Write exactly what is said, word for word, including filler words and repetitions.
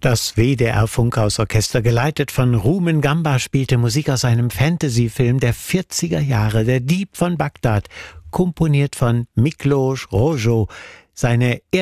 Das W D R-Funkhausorchester, geleitet von Rumen Gamba, spielte Musik aus einem Fantasy-Film der vierziger Jahre, Der Dieb von Bagdad, komponiert von Miklos Rozsa. Seine